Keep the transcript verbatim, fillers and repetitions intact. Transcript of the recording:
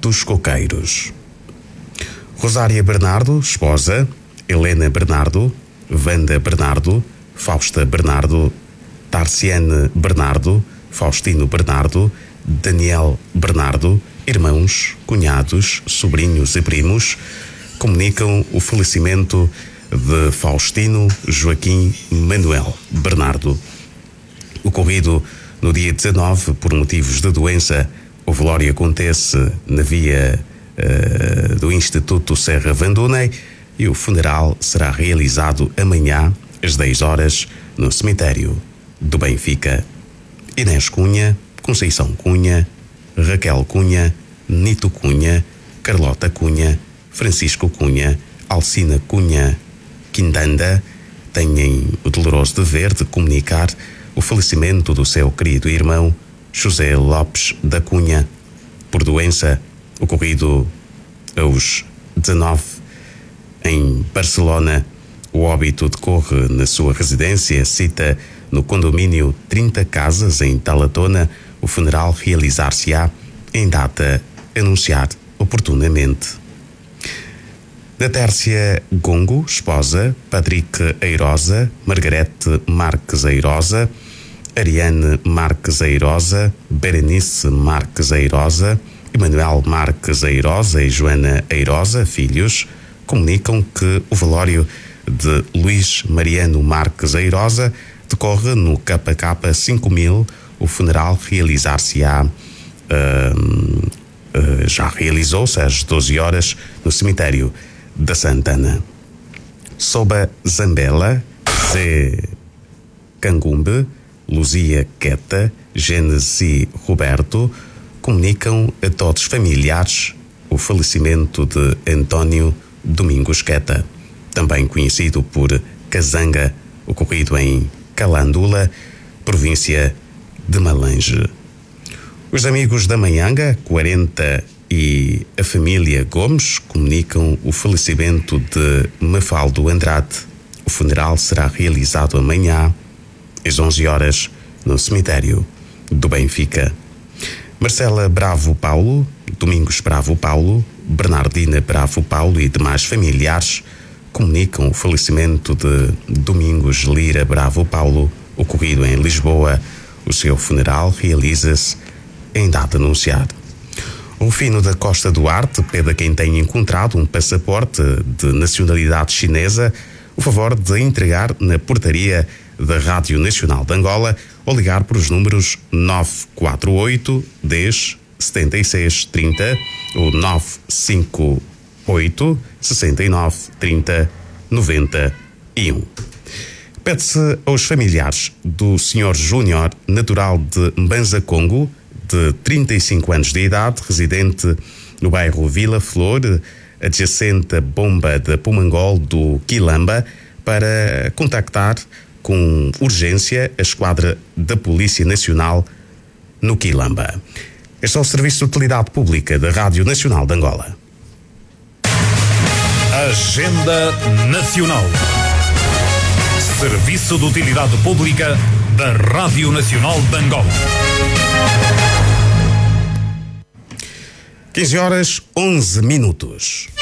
dos Coqueiros. Rosária Bernardo, esposa, Helena Bernardo, Wanda Bernardo, Fausta Bernardo, Tarciane Bernardo, Faustino Bernardo, Daniel Bernardo, irmãos, cunhados, sobrinhos e primos, comunicam o falecimento de Faustino Joaquim Manuel Bernardo. Ocorrido no dia dezanove por motivos de doença, o velório acontece na via uh, do Instituto Serra Vandunei e o funeral será realizado amanhã às dez horas no cemitério do Benfica. Inês Cunha, Conceição Cunha, Raquel Cunha, Nito Cunha, Carlota Cunha, Francisco Cunha, Alcina Cunha Quindanda têm o doloroso dever de comunicar o falecimento do seu querido irmão José Lopes da Cunha por doença, ocorrido aos dezanove em Barcelona. O óbito decorre na sua residência, cita no condomínio trinta Casas, em Talatona. O funeral realizar-se-á em data anunciada oportunamente. Da Tércia Gongo, esposa, Patrick Eirosa, Margarete Marques Eirosa, Ariane Marques Eirosa, Berenice Marques Eirosa, Emanuel Marques Eirosa e Joana Eirosa, filhos, comunicam que o velório de Luís Mariano Marques Eirosa decorre no K K cinco mil. O funeral realizar-se-á, uh, uh, já realizou-se às doze horas no cemitério da Santana. Soba Zambela, Zé Cangumbe, Luzia Queta, Genesi Roberto comunicam a todos os familiares o falecimento de António Domingos Queta, também conhecido por Casanga, ocorrido em Calandula, província de Malange. Os amigos da Manhanga, quarenta, e a família Gomes comunicam o falecimento de Mafaldo Andrade. O funeral será realizado amanhã às onze horas no cemitério do Benfica. Marcela Bravo Paulo, Domingos Bravo Paulo, Bernardina Bravo Paulo e demais familiares comunicam o falecimento de Domingos Lira Bravo Paulo, ocorrido em Lisboa. O seu funeral realiza-se em data anunciada. Rufino da Costa Duarte pede a quem tenha encontrado um passaporte de nacionalidade chinesa o favor de entregar na portaria da Rádio Nacional de Angola ou ligar por os números nove quatro oito, dez, setenta e seis, trinta ou nove cinco oito, sessenta e nove, trinta, noventa e um. Pede-se aos familiares do senhor Júnior, natural de Mbanza Congo, de trinta e cinco anos de idade, residente no bairro Vila Flor, adjacente à bomba de Pumangol do Quilamba, para contactar com urgência a esquadra da Polícia Nacional no Quilamba. Este é o Serviço de Utilidade Pública da Rádio Nacional de Angola. Agenda Nacional. Serviço de Utilidade Pública da Rádio Nacional de Angola. quinze horas, onze minutos.